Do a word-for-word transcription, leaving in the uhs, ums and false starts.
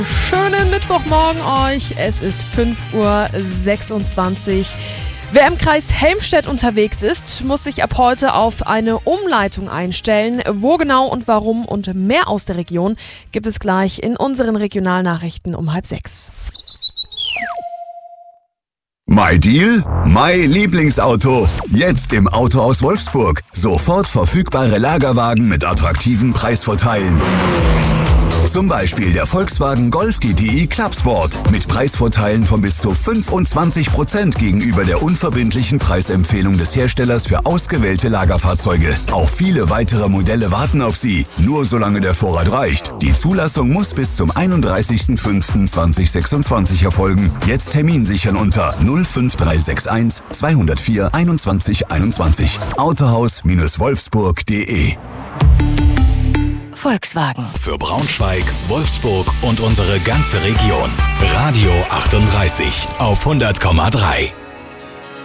Schönen Mittwochmorgen euch. Es ist fünf Uhr sechsundzwanzig. Wer im Kreis Helmstedt unterwegs ist, muss sich ab heute auf eine Umleitung einstellen. Wo genau und warum und mehr aus der Region gibt es gleich in unseren Regionalnachrichten um halb sechs. My Deal, My Lieblingsauto. Jetzt im Autohaus Wolfsburg. Sofort verfügbare Lagerwagen mit attraktiven Preisvorteilen. Zum Beispiel der Volkswagen Golf G T I Clubsport mit Preisvorteilen von bis zu fünfundzwanzig Prozent gegenüber der unverbindlichen Preisempfehlung des Herstellers für ausgewählte Lagerfahrzeuge. Auch viele weitere Modelle warten auf Sie, nur solange der Vorrat reicht. Die Zulassung muss bis zum einunddreißigsten fünften zweitausendsechsundzwanzig erfolgen. Jetzt Termin sichern unter null fünf drei sechs eins zwei null vier einundzwanzig einundzwanzig. Autohaus Wolfsburg punkt de. Volkswagen. Für Braunschweig, Wolfsburg und unsere ganze Region. Radio achtunddreißig auf hundert Komma drei.